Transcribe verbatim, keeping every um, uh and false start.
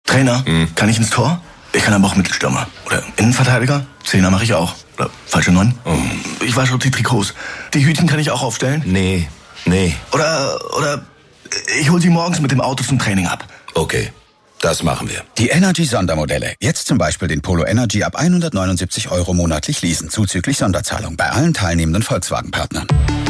Trainer, hm. kann ich ins Tor? Ich kann aber auch Mittelstürmer. Oder Innenverteidiger? Zehner mache ich auch. Oder falsche Neun? Oh. Ich wasche auch die Trikots. Die Hütchen kann ich auch aufstellen? Nee, nee. Oder, oder ich hol sie morgens mit dem Auto zum Training ab. Okay, das machen wir. Die Energy-Sondermodelle. Jetzt zum Beispiel den Polo Energy ab hundertneunundsiebzig Euro monatlich leasen, zuzüglich Sonderzahlung bei allen teilnehmenden Volkswagen-Partnern.